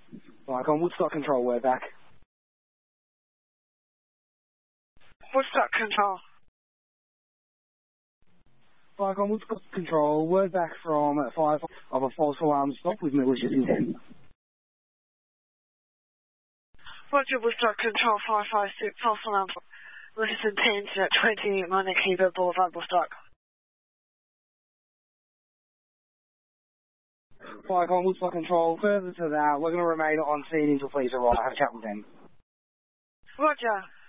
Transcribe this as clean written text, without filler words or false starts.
Vicon, Woodstock Control, we're back. Woodstock Control. Vicon, Woodstock Control, word back from 5 of a false alarm stop with malicious intent. Roger, Woodstock Control 556, false alarm. Malicious intent at 20 Monaco Boulevard, Woodstock. Vicon, Woodstock Control, further to that, we're going to remain on scene until police arrive. Have a chat with them. Roger.